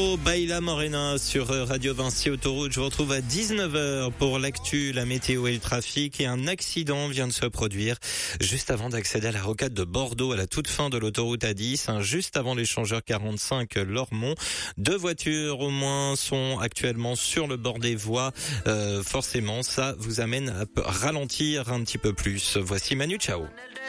Pedro Baila Morena sur Radio Vinci Autoroute. Je vous retrouve à 19h pour l'actu, la météo et le trafic. Et un accident vient de se produire juste avant d'accéder à la rocade de Bordeaux, à la toute fin de l'autoroute A10, juste avant l'échangeur 45 Lormont. 2 voitures au moins sont actuellement sur le bord des voies. Forcément, ça vous amène à ralentir un petit peu plus. Voici Manu Chao.